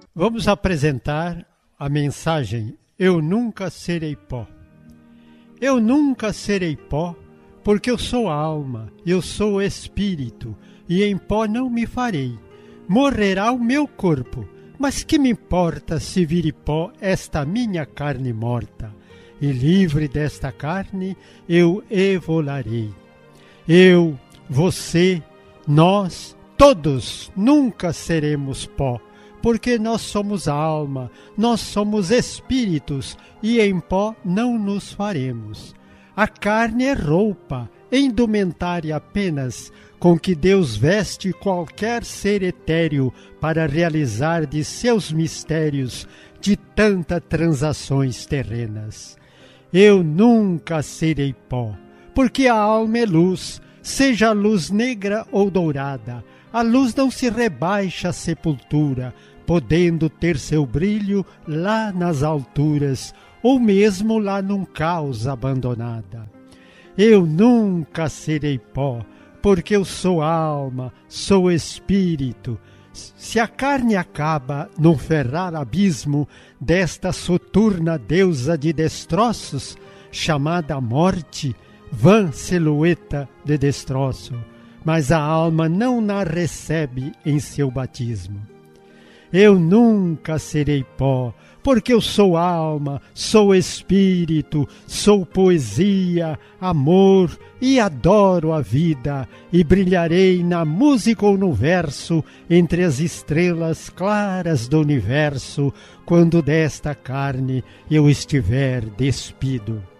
Vamos apresentar a mensagem Eu Nunca Serei Pó. Eu nunca serei pó, porque eu sou alma, eu sou espírito, e em pó não me farei. Morrerá o meu corpo, mas que me importa se vire pó esta minha carne morta? E livre desta carne eu evolarei. Eu, você, nós, todos nunca seremos pó, porque nós somos alma, nós somos espíritos, e em pó não nos faremos. A carne é roupa, indumentária apenas, com que Deus veste qualquer ser etéreo para realizar de seus mistérios de tantas transações terrenas. Eu nunca serei pó, porque a alma é luz, seja a luz negra ou dourada. A luz não se rebaixa à sepultura, podendo ter seu brilho lá nas alturas, ou mesmo lá num caos abandonada. Eu nunca serei pó, porque eu sou alma, sou espírito. Se a carne acaba num ferrar abismo desta soturna deusa de destroços, chamada morte, vã silhueta de destroço, mas a alma não na recebe em seu batismo. Eu nunca serei pó, porque eu sou alma, sou espírito, sou poesia, amor e adoro a vida, e brilharei na música ou no verso, entre as estrelas claras do universo, quando desta carne eu estiver despido.